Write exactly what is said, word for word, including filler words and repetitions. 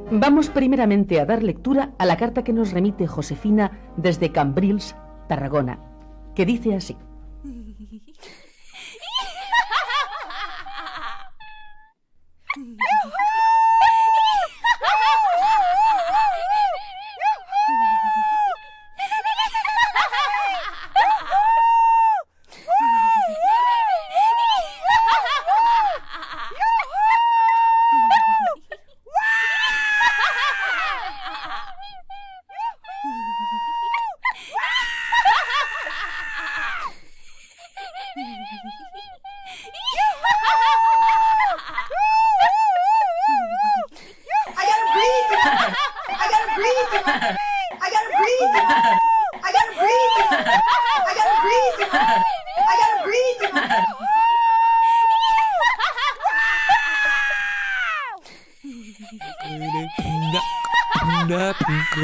Vamos primeramente a dar lectura a la carta que nos remite Josefina desde Cambrils, Tarragona, que dice así. Enggak, enggak, enggak.